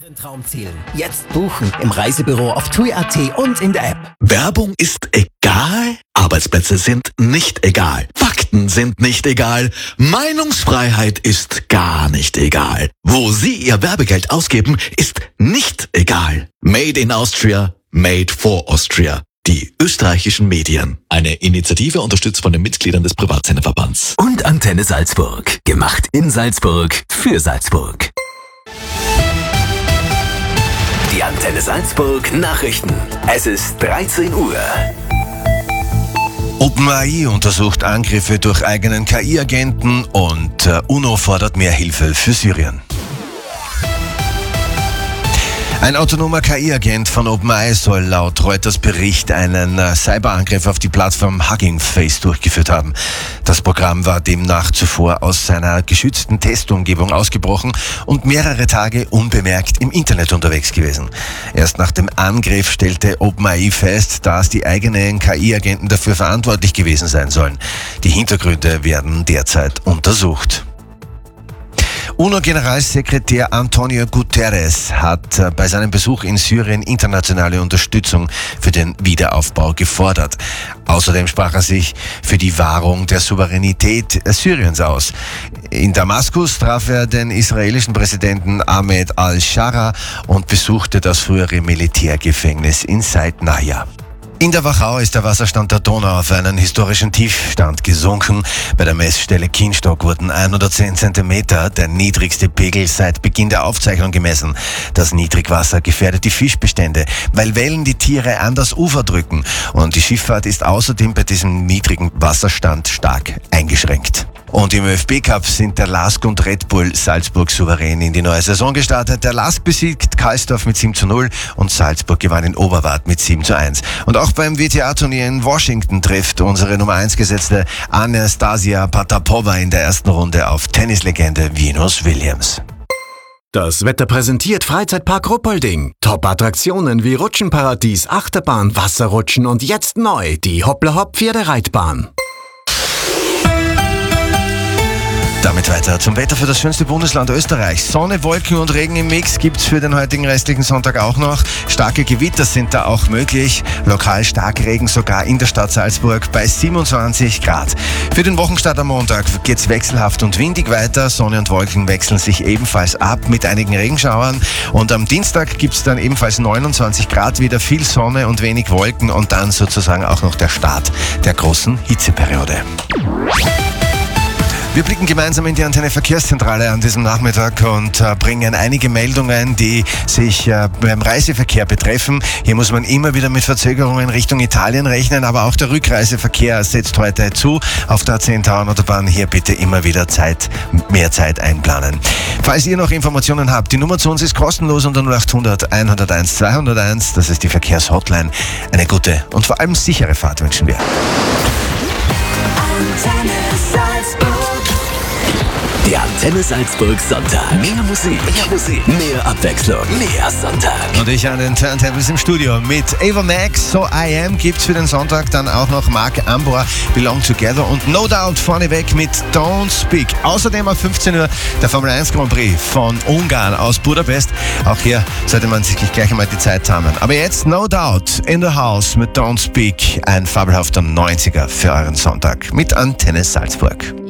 Traumzielen. Jetzt buchen im Reisebüro auf TUI.at und in der App. Werbung ist egal, Arbeitsplätze sind nicht egal, Fakten sind nicht egal, Meinungsfreiheit ist gar nicht egal. Wo Sie Ihr Werbegeld ausgeben, ist nicht egal. Made in Austria, made for Austria. Die österreichischen Medien. Eine Initiative unterstützt von den Mitgliedern des Privatsenderverbands. Und Antenne Salzburg. Gemacht in Salzburg für Salzburg. Die Antenne Salzburg Nachrichten. Es ist 13 Uhr. OpenAI untersucht Angriffe durch eigenen KI-Agenten und UNO fordert mehr Hilfe für Syrien. Ein autonomer KI-Agent von OpenAI soll laut Reuters Bericht einen Cyberangriff auf die Plattform Hugging Face durchgeführt haben. Das Programm war demnach zuvor aus seiner geschützten Testumgebung ausgebrochen und mehrere Tage unbemerkt im Internet unterwegs gewesen. Erst nach dem Angriff stellte OpenAI fest, dass die eigenen KI-Agenten dafür verantwortlich gewesen sein sollen. Die Hintergründe werden derzeit untersucht. UNO-Generalsekretär Antonio Guterres hat bei seinem Besuch in Syrien internationale Unterstützung für den Wiederaufbau gefordert. Außerdem sprach er sich für die Wahrung der Souveränität Syriens aus. In Damaskus traf er den israelischen Präsidenten Ahmed al-Shara und besuchte das frühere Militärgefängnis in Saidnaya. In der Wachau ist der Wasserstand der Donau auf einen historischen Tiefstand gesunken. Bei der Messstelle Kienstock wurden 110 Zentimeter, der niedrigste Pegel seit Beginn der Aufzeichnung, gemessen. Das Niedrigwasser gefährdet die Fischbestände, weil Wellen die Tiere an das Ufer drücken. Und die Schifffahrt ist außerdem bei diesem niedrigen Wasserstand stark eingeschränkt. Und im ÖFB-Cup sind der LASK und Red Bull Salzburg souverän in die neue Saison gestartet. Der LASK besiegt Karlsdorf mit 7:0 und Salzburg gewann in Oberwart mit 7:1. Und auch beim WTA-Turnier in Washington trifft unsere Nummer 1 gesetzte Anastasia Potapova in der ersten Runde auf Tennislegende Venus Williams. Das Wetter präsentiert Freizeitpark Ruppolding. Top-Attraktionen wie Rutschenparadies, Achterbahn, Wasserrutschen und jetzt neu die Hoppla-Hopp-Pferdereitbahn. Damit weiter zum Wetter für das schönste Bundesland Österreichs. Sonne, Wolken und Regen im Mix gibt's für den heutigen restlichen Sonntag auch noch. Starke Gewitter sind da auch möglich. Lokal Starkregen sogar in der Stadt Salzburg bei 27 Grad. Für den Wochenstart am Montag geht's wechselhaft und windig weiter. Sonne und Wolken wechseln sich ebenfalls ab mit einigen Regenschauern. Und am Dienstag gibt's dann ebenfalls 29 Grad, wieder viel Sonne und wenig Wolken und dann sozusagen auch noch der Start der großen Hitzeperiode. Wir blicken gemeinsam in die Antenne Verkehrszentrale an diesem Nachmittag und bringen einige Meldungen, die sich beim Reiseverkehr betreffen. Hier muss man immer wieder mit Verzögerungen Richtung Italien rechnen, aber auch der Rückreiseverkehr setzt heute zu auf der A10-Autobahn. Hier bitte immer wieder mehr Zeit einplanen. Falls ihr noch Informationen habt, die Nummer zu uns ist kostenlos unter 0800 101 201. Das ist die Verkehrshotline. Eine gute und vor allem sichere Fahrt wünschen wir. Der Antenne Salzburg Sonntag. Mehr Musik, mehr Abwechslung, mehr Sonntag. Und ich an den Turntables im Studio mit Ava Max, So I Am gibt's für den Sonntag, dann auch noch Mark Ambor, Belong Together und No Doubt vorneweg mit Don't Speak. Außerdem ab 15 Uhr der Formel 1 Grand Prix von Ungarn aus Budapest. Auch hier sollte man sich gleich einmal die Zeit haben. Aber jetzt No Doubt in the House mit Don't Speak, ein fabelhafter 90er für euren Sonntag mit Antenne Salzburg.